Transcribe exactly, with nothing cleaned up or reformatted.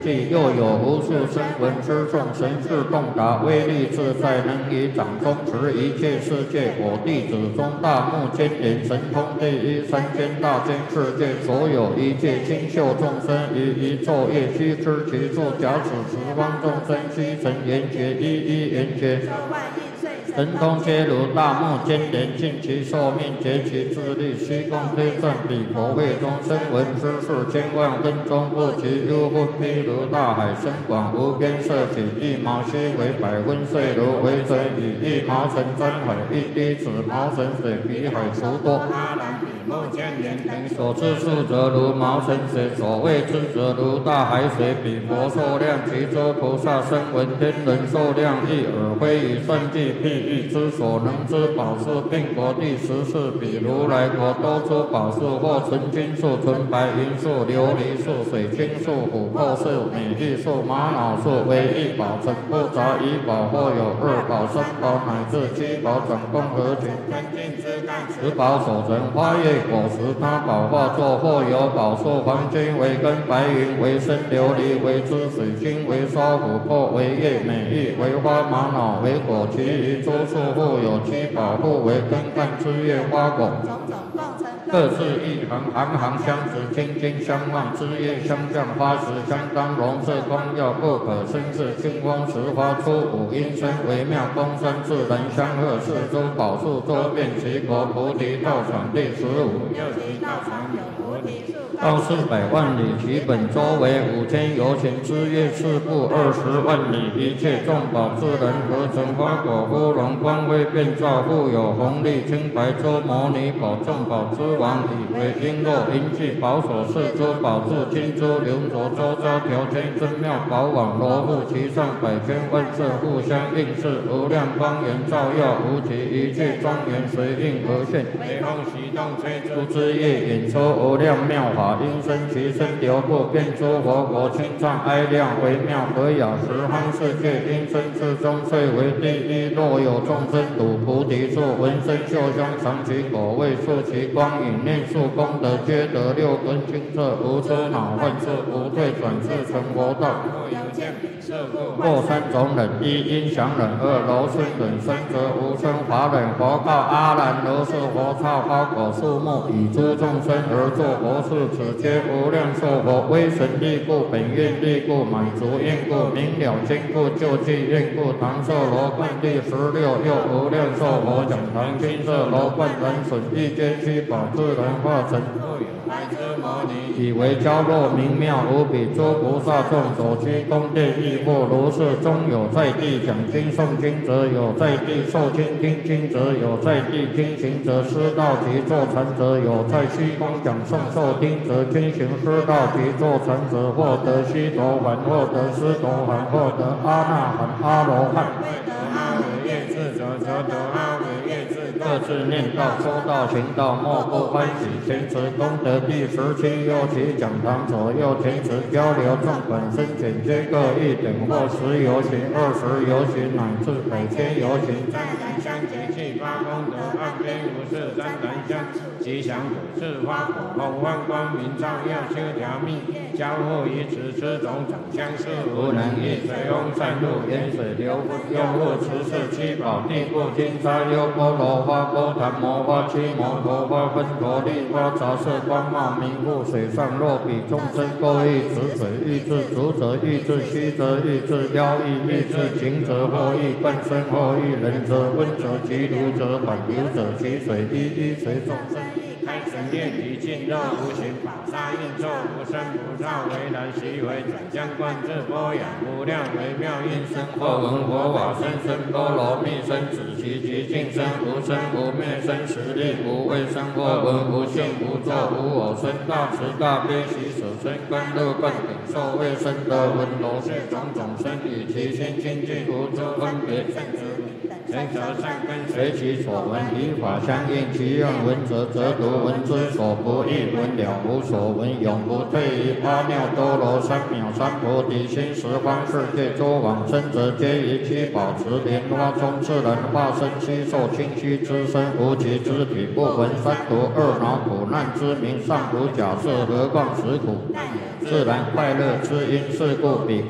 既又有无数声闻之众，神智洞达，威力自在，能以掌中持一切世界。我弟子中大目犍连神通第一，三千大千世界所有一切清秀众生，于一昼夜悉知其处。假使十方众生悉成圆觉，一一圆觉。神通皆如大目犍连，尽其寿命，竭其智力，虚空推算彼佛会中声闻之数千万分钟不及，幽分譬如大海深广无边，色起一毛须为百分碎如微尘，以一毛尘沾海，一滴子毛尘水比海除多。阿难比目犍连等所知数则如毛尘水，所谓之则如大海水，比佛寿量，其诸菩萨声闻天人寿量亦尔，非以算计譬喻之所能之宝树，并国第十四比如来国多出宝树，或纯金树、纯白银树、琉璃树、水晶树、琥珀树、美玉树、玛瑙树，为一宝成不杂一宝，或有二宝、三宝乃至七宝，转共合群，分尽之干，十宝所成花叶果实，他宝化作，或有宝树，黄金为根，白云为身，琉璃为枝，水晶为梢，琥珀为叶，美玉为花，玛瑙为果，其余诸树互有七宝，互为根干枝叶花果，各自一行，行行相持，轻轻相望，枝叶相向，花实相当，容色光耀，不可生视。清风时发出五音声，微妙风声，自然相和。四周宝树周遍其国，菩提道场第十五。又其道场有菩提树，道四百万里，其本周为五千由旬，枝叶四部二十万里，一切众宝自然合成，花果芙蓉光辉遍照，复有红丽清白周摩尼宝，众宝之王，以为璎珞银器宝所饰，珠宝柱金珠流着周遭条圈，真妙宝网罗布其上，百千万色互相映饰，无量光源照耀，无其一切庄严随应而现，微风习动吹出枝叶，演出无量妙法，音声其声流布，遍诸佛国，清畅哀亮，微妙和雅，十方世界音声之中最为第一。若有众生睹菩提树，闻声嗅香，尝其果味，触其光影，念数功德，皆得六根清澈，无出恼患处，无退转世成佛道。或三种忍：一音响忍，二柔顺忍，三则无声法忍。佛告阿难：如是佛刹花果树木，以诸众生而作佛事，此皆无量寿佛，威神力故，本愿力故，满足愿故，明了坚固，救济愿故。唐舍罗冠第十六，又无量寿佛讲堂，金色罗冠人损，一间七宝自然化成。来之摩尼，以为娇弱明妙无比，诸菩萨众所居宫殿亦或如是。中有在地讲经诵经者，有在地受经听经者，有在地听行者，师道及坐禅者，有在虚空讲诵受听者，经行师道及坐禅者，获得须陀洹，获得斯陀含，获得阿那含、阿罗汉。阿惟越智者，则得阿惟越智。各自念道、说道、行道，莫不欢喜。前持功德第十七，右其讲堂左右前持交流，众本身简皆各一等，或十由旬、二十由旬，乃至百千由旬。湛然相结气发功德，岸边无事湛然相吉祥果，是花果后万光明照耀，修条密交互于此，此种长相是无能易。水翁散入，盐水流分，用物持是七宝地故，金沙优波罗花、波檀摩花、七摩陀花、分陀利花，杂色光茂明护。水上若比众生各欲止水，欲治足者，欲治虚者，欲治腰意，欲治颈者，或欲半身，或欲人者，温者即如者，反流者其水，一一随众生。开神念体尽肉无形，宝沙应作无生不造，为然习为转相观自波雅，无量微妙音声，或闻佛法声声波罗蜜声，止其极尽声，无生无灭生，实力无畏生，或闻无性无作无我生，大慈大悲喜舍身观乐观等受未生得闻罗是种种生，以其心清净无诸分别圣者。人则善根随其所闻，以法相应，其愿闻者则读，闻之所不异，闻了无所闻，永不退于阿耨多罗三藐三菩提心。十方世界诸往生者，皆以七宝持莲花中，自然化身七受清虚之身，无其肢体，不闻三毒二恼苦难之名，尚如假设，何况实苦。 自然快乐之因，是故彼。